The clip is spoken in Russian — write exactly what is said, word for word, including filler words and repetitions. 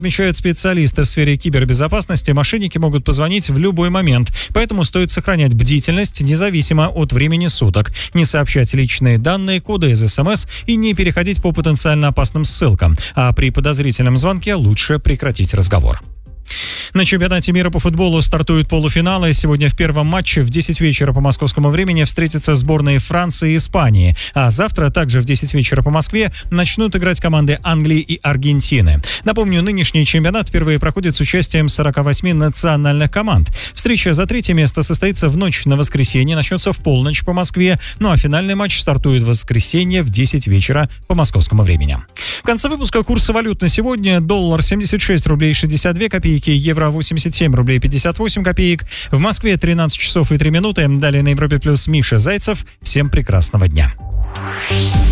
Отмечают специалисты в сфере кибербезопасности, мошенники могут позвонить в любой момент, поэтому стоит сохранять бдительность независимо от времени суток, не сообщать личные данные, коды из СМС и не переходить по потенциально опасным ссылкам, а при подозрительном звонке лучше прекратить разговор. На чемпионате мира по футболу стартуют полуфиналы. Сегодня в первом матче в десять вечера по московскому времени встретятся сборные Франции и Испании. А завтра также в десять вечера по Москве начнут играть команды Англии и Аргентины. Напомню, нынешний чемпионат впервые проходит с участием сорока восьми национальных команд. Встреча за третье место состоится в ночь на воскресенье, начнется в полночь по Москве. Ну а финальный матч стартует в воскресенье в десять вечера по московскому времени. В конце выпуска курсы валют на сегодня. Доллар семьдесят шесть рублей шестьдесят две копейки, евро восемьдесят семь рублей пятьдесят восемь копеек. В Москве тринадцать часов и три минуты. Далее на Европе плюс Миша Зайцев. Всем прекрасного дня.